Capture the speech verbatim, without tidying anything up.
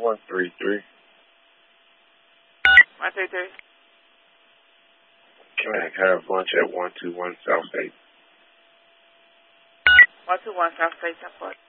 one three three. one three three. Can I have lunch at one two one South State? one two one South State, ten four.